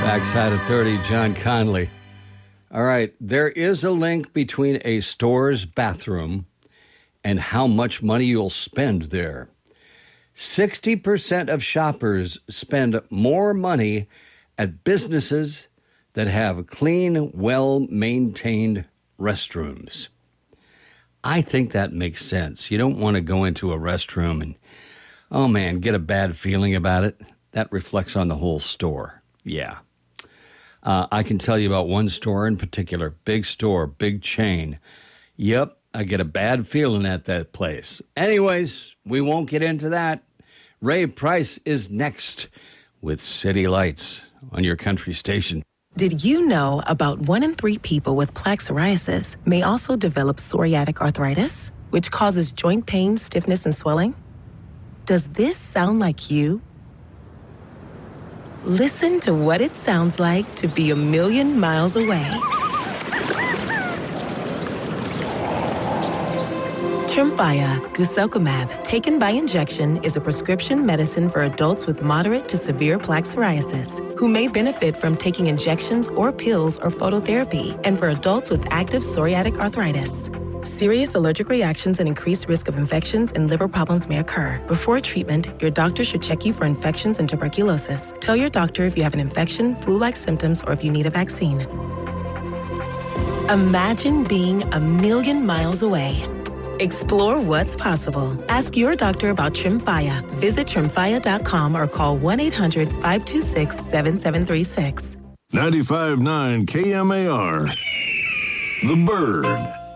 Backside of 30, John Conley. All right, there is a link between a store's bathroom and how much money you'll spend there. 60% of shoppers spend more money at businesses that have clean, well-maintained restrooms. I think that makes sense. You don't want to go into a restroom and, oh man, get a bad feeling about it. That reflects on the whole store. Yeah. I can tell you about one store in particular, big store, big chain. Yep, I get a bad feeling at that place. Anyways, we won't get into that. Ray Price is next with City Lights on your country station. Did you know about 1 in 3 people with plaque psoriasis may also develop psoriatic arthritis, which causes joint pain, stiffness, and swelling? Does this sound like you? Listen to what it sounds like to be a million miles away. Tremfya guselkumab, taken by injection, is a prescription medicine for adults with moderate to severe plaque psoriasis who may benefit from taking injections or pills or phototherapy, and for adults with active psoriatic arthritis. Serious allergic reactions and increased risk of infections and liver problems may occur. Before treatment, your doctor should check you for infections and tuberculosis. Tell your doctor if you have an infection, flu-like symptoms, or if you need a vaccine. Imagine being a million miles away. Explore what's possible. Ask your doctor about Tremfya. Visit Tremfya.com or call 1-800-526-7736. 95.9 KMAR. The Bird.